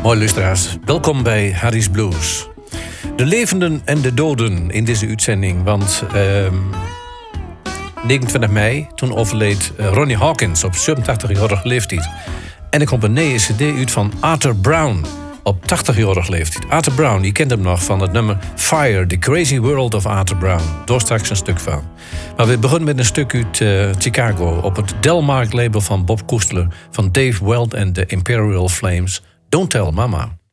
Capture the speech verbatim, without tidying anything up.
Hoi luisteraars, welkom bij Harry's Blues. De levenden en de doden in deze uitzending, want uh, negenentwintig mei, toen overleed uh, Ronnie Hawkins op zevenentachtigjarige leeftijd. En er komt een nieuwe cd uit van Arthur Brown op tachtigjarige leeftijd. Arthur Brown, je kent hem nog van het nummer Fire, The Crazy World of Arthur Brown. Daar straks een stuk van. Maar we beginnen met een stuk uit uh, Chicago op het Delmark label van Bob Koestler, van Dave Weld en de Imperial Flames. Don't Tell Mama.